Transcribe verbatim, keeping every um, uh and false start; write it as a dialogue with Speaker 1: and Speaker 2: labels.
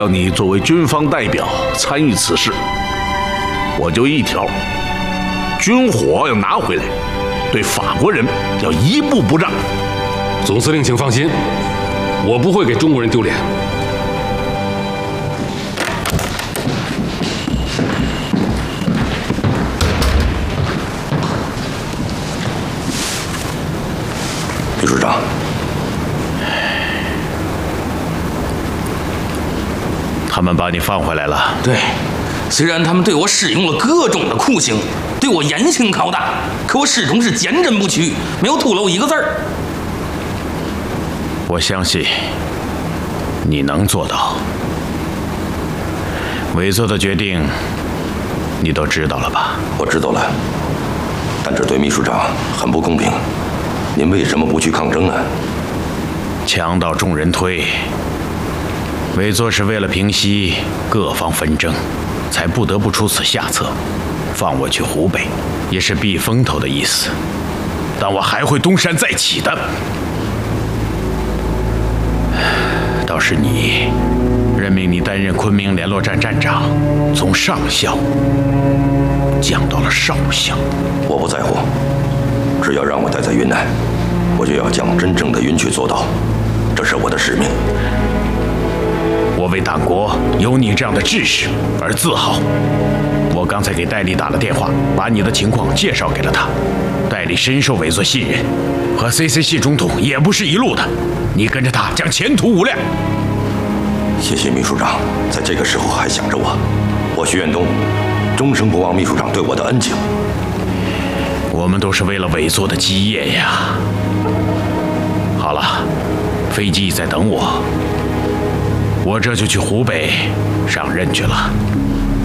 Speaker 1: 让你作为军方代表参与此事，我就一条：军火要拿回来，对法国人要一步不让。
Speaker 2: 总司令，请放心，我不会给中国人丢脸。
Speaker 3: 秘书长。
Speaker 1: 他们把你放回来了。
Speaker 4: 对，虽然他们对我使用了各种的酷刑，对我严刑拷打，可我始终是坚贞不屈，没有吐露一个字儿。
Speaker 1: 我相信你能做到。韦佐的决定，你都知道了吧？
Speaker 3: 我知道了，但这对秘书长很不公平。您为什么不去抗争呢？
Speaker 1: 墙倒众人推。 韦佐是为了平息各方纷争，才不得不出此下策，放我去湖北，也是避风头的意思。但我还会东山再起的。倒是你，任命你担任昆明联络站站长，从上校降到了少校。
Speaker 3: 我不在乎，只要让我待在云南，我就要将真正的云区做到，这是我的使命。
Speaker 1: 我为党国有你这样的志士而自豪。我刚才给戴笠打了电话，把你的情况介绍给了他。戴笠深受韦佐信任，和 C C 系总统也不是一路的。你跟着他将前途无量。
Speaker 3: 谢谢秘书长，在这个时候还想着我。我徐远东终生不忘秘书长对我的恩情。
Speaker 1: 我们都是为了韦佐的基业呀。好了，飞机在等我。 我这就去湖北上任去了。